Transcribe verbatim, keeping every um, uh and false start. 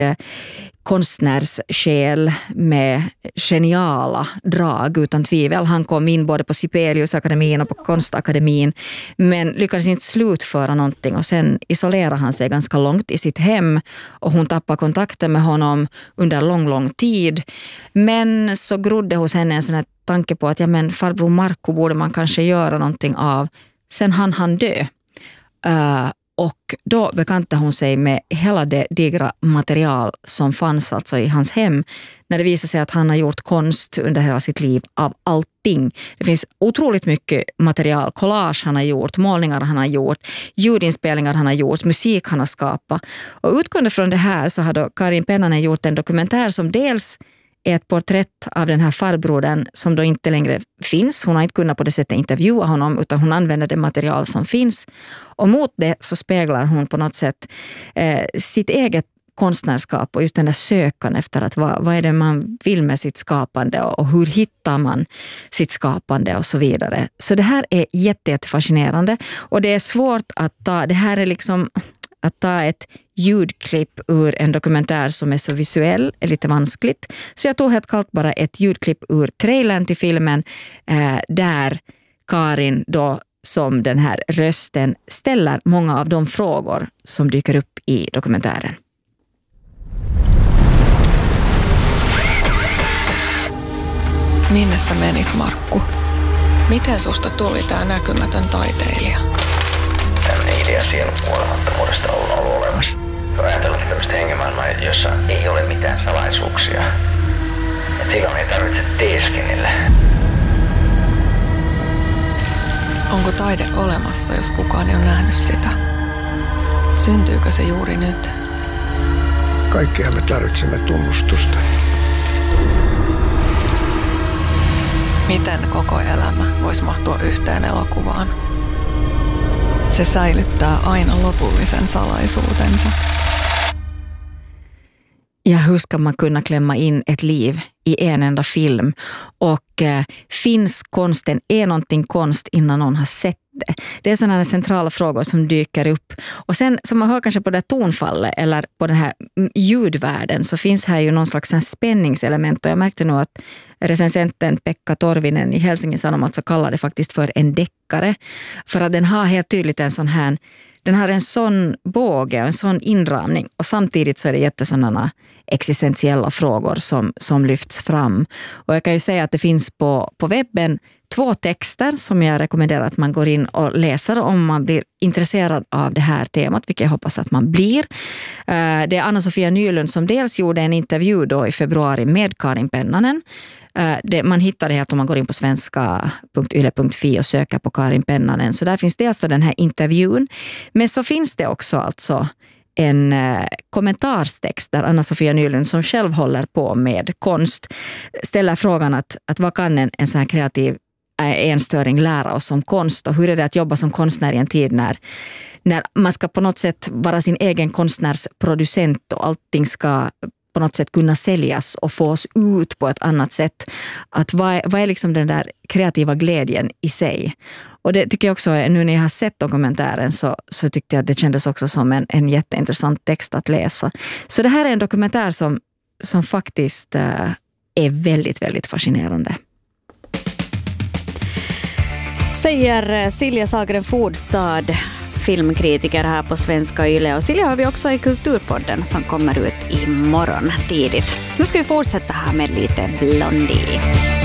konstnärssjäl med geniala drag utan tvivel. Han kom in både på Sibeliusakademin och på Konstakademin men lyckades inte slutföra någonting och sen isolerade han sig ganska långt i sitt hem och hon tappade kontakten med honom under lång, lång tid. Men så grodde hos henne en sån här tanke på att ja, men farbror Marco borde man kanske göra någonting av sen han han dö. Uh, Och då bekantade hon sig med hela det digra material som fanns alltså i hans hem när det visade sig att han har gjort konst under hela sitt liv av allting. Det finns otroligt mycket material, collage han har gjort, målningar han har gjort, ljudinspelningar han har gjort, musik han har skapat. Och utgående från det här så har då Karin Pennanen gjort en dokumentär som dels är ett porträtt av den här farbrodern som då inte längre finns. Hon har inte kunnat på det sättet intervjua honom utan hon använder det material som finns. Och mot det så speglar hon på något sätt eh, sitt eget konstnärskap och just den där sökan efter att vad, vad är det man vill med sitt skapande och, och hur hittar man sitt skapande och så vidare. Så det här är jätte, jätte fascinerande och det är svårt att ta, det här är liksom att ta ett ljudklipp ur en dokumentär som är så visuell är lite vanskligt. Så jag tog helt kallt bara ett ljudklipp ur trailern till filmen eh, där Karin då som den här rösten ställer många av de frågor som dyker upp i dokumentären. Minne sä menit, Markku? Miten susta tuli tää näkymätön taiteilija? Tällainen idea sielun kuolemattomuudesta on ollut olemassa. Olen ajatellut tämmöistä hengemaailmaa, jossa ei ole mitään salaisuuksia. Ja silloin ei tarvitse teeskennellä. Onko taide olemassa, jos kukaan ei ole nähnyt sitä? Syntyykö se juuri nyt? Kaikkihan me tarvitsemme tunnustusta. Miten koko elämä voisi mahtua yhteen elokuvaan? Se säilyttää aina lopullisen salaisuutensa. Ja hur ska man kunna klämma in ett liv i en enda film? Och eh, finns konsten, är någonting konst innan någon har sett det? Det är sådana centrala frågor som dyker upp. Och sen som man hör kanske på det tonfallet eller på den här ljudvärlden så finns här ju någon slags spänningselement. Och jag märkte nog att recensenten Pekka Torvinen i Helsingin Sanomat så kallar det faktiskt för en deckare. För att den har helt tydligt en sån här, den har en sån båge och en sån inramning och samtidigt så är det jättesådana existentiella frågor som, som lyfts fram. Och jag kan ju säga att det finns på, på webben två texter som jag rekommenderar att man går in och läser om man blir intresserad av det här temat, vilket jag hoppas att man blir. Det är Anna-Sofia Nylund som dels gjorde en intervju då i februari med Karin Pennanen. Det, man hittar det här om man går in på svenska punkt yle punkt fi och söker på Karin Pennanen. Så där finns det alltså den här intervjun. Men så finns det också alltså en eh, kommentarstext där Anna-Sofia Nylund som själv håller på med konst ställer frågan att, att vad kan en, en sån här kreativ enstöring lära oss om konst och hur är det att jobba som konstnär i en tid när, när man ska på något sätt vara sin egen konstnärsproducent och allting ska på något sätt kunna säljas och få oss ut på ett annat sätt. Att vad är, vad är liksom den där kreativa glädjen i sig? Och det tycker jag också, nu när jag har sett dokumentären så, så tyckte jag att det kändes också som en, en jätteintressant text att läsa. Så det här är en dokumentär som, som faktiskt äh, är väldigt, väldigt fascinerande. Säger Silja Sahlgren Fordstad, filmkritiker här på Svenska Yle. Och Silja har vi också i Kulturpodden som kommer ut imorgon tidigt. Nu ska vi fortsätta här med lite Blondie.